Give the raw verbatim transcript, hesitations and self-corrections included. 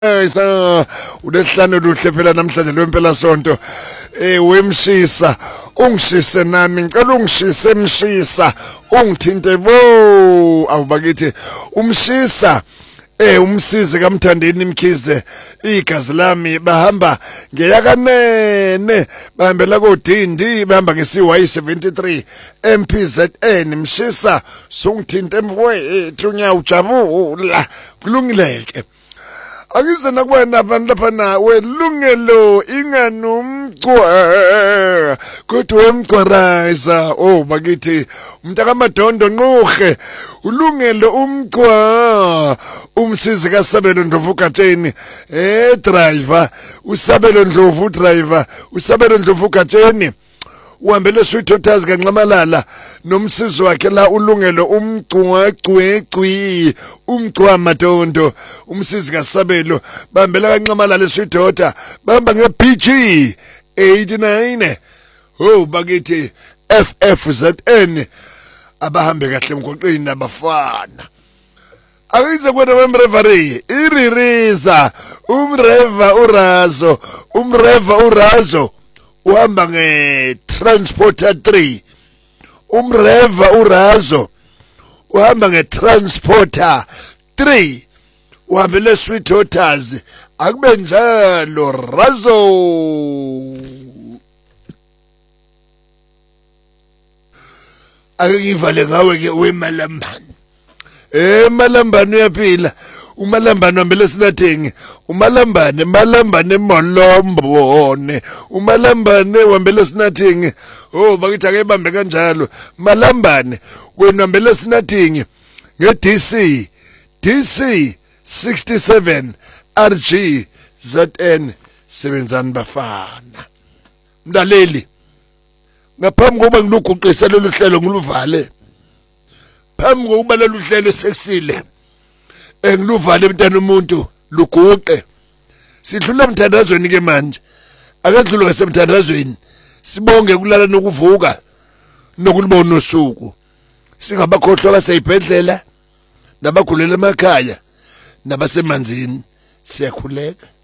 Isa ulesihlanu luhle phela namhlanje lwempela sonto eh wemshisa ungishise nami ngicela ungishise emshisa ungithinte bo awubakithi umshisa eh umsizi kaMthandeni Mkhize igazi lami bahamba ngeyakanene bahambela kodindi bahamba ngesi Y seventy-three M P Z N mshisa sungithinte emfwe hlunya ujabula kulungileke Akize nakwena abantu lapha nawe lungelo inganumcwa kodwa wemcwaraza oh bakithi umntaka madondo nquhe ulungelo umcwa umsizi kaSabelo Ndlovu Gatsheni eh driver uSabelo Ndlovu driver uSabelo Ndlovu Gatsheni uhambele swithotazi kanxamalala nomsizi wakhe la ulungelo umgcwagcwegcwi umgcwa madondo umsizi kaSabelo bahambela kanxamalala swithota bahamba nge-B G eighty-nine oh bakithi F F Z N abahambe kahle emgoqweni abafana Akize kwena wemrevari iririza umreva urazo umreva urazo uhamba nge-Transporter three umreva urazo uhamba nge-Transporter three uhambele swithotazi akube njalo razo akengivale ngawe ke wemalambani eh malambani uyaphila umalambane wambele sinathengi umalambane malambane molombone umalambane wambele sinathengi oh bakithi ake bambe kanjalo malambane wena wambele sinathengi nge D C D C sixty-seven R G Z N sebenzani bafana mdaleli ngaphambi kokuba ngiluguqisa lolu hlelo ngiluvale phambi kokuba lolu hlelo sekusile engiluvale mntana umuntu luguqe sidlula emthandazweni ke manje akadlula ngasemthandazweni sibonge kulala nokuvuka nokulibona usuku singabakhohlwa abaseyibhedlela nabagulela emakhaya nabasemanzini siyakhuleka